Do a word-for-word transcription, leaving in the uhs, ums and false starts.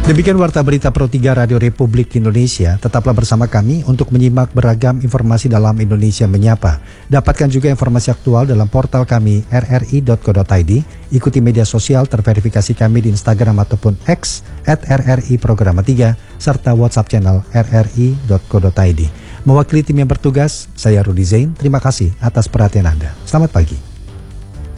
Demikian Warta Berita Pro tiga Radio Republik Indonesia. Tetaplah bersama kami untuk menyimak beragam informasi dalam Indonesia Menyapa. Dapatkan juga informasi aktual dalam portal kami r r i dot co dot i d. Ikuti media sosial terverifikasi kami di Instagram ataupun X at r r i programa tiga serta WhatsApp channel r r i dot co dot i d. Mewakili tim yang bertugas, saya Rudi Zain. Terima kasih atas perhatian Anda. Selamat pagi.